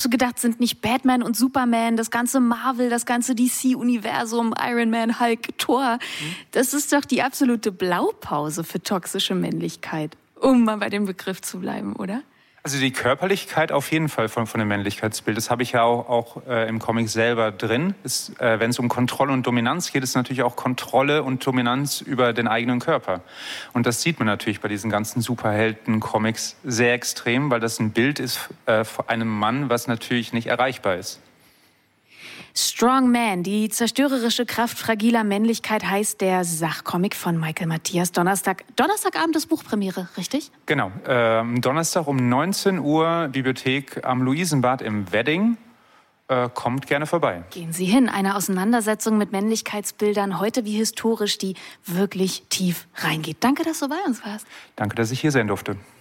du gedacht, sind nicht Batman und Superman, das ganze Marvel, das ganze DC-Universum, Iron Man, Hulk, Thor, das ist doch die absolute Blaupause für toxische Männlichkeit, um mal bei dem Begriff zu bleiben, oder? Also die Körperlichkeit auf jeden Fall von dem Männlichkeitsbild. Das habe ich ja auch im Comic selber drin. Wenn es um Kontrolle und Dominanz geht, ist natürlich auch Kontrolle und Dominanz über den eigenen Körper. Und das sieht man natürlich bei diesen ganzen Superhelden-Comics sehr extrem, weil das ein Bild ist von einem Mann, was natürlich nicht erreichbar ist. Strong Man, die zerstörerische Kraft fragiler Männlichkeit heißt der Sachcomic von Michael Matthias. Donnerstagabend ist Buchpremiere, richtig? Genau, Donnerstag um 19 Uhr, Bibliothek am Luisenbad im Wedding. Kommt gerne vorbei. Gehen Sie hin, eine Auseinandersetzung mit Männlichkeitsbildern, heute wie historisch, die wirklich tief reingeht. Danke, dass du bei uns warst. Danke, dass ich hier sein durfte.